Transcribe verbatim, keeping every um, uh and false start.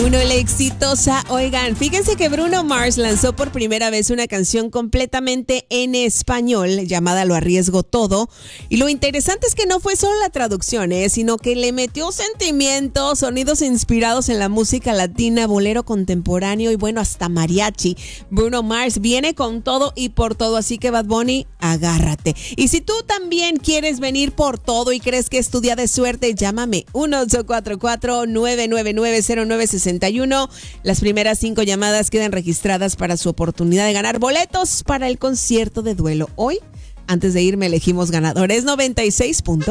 uno, la exitosa. Oigan, fíjense que Bruno Mars lanzó por primera vez una canción completamente en español llamada Lo Arriesgo Todo. Y lo interesante es que no fue solo la traducción, ¿eh? sino que le metió sentimientos, sonidos inspirados en la música latina, bolero contemporáneo y bueno, hasta mariachi. Bruno Mars viene con todo y por todo, así que Bad Bunny, agárrate. Y si tú también quieres venir por todo y crees que es tu día de suerte, llámame uno ocho cuatro cuatro, nueve nueve nueve, cero nueve seis uno. Las primeras cinco llamadas quedan registradas para su oportunidad de ganar boletos para el concierto de Duelo. Hoy, antes de irme, elegimos ganadores noventa y seis puntos.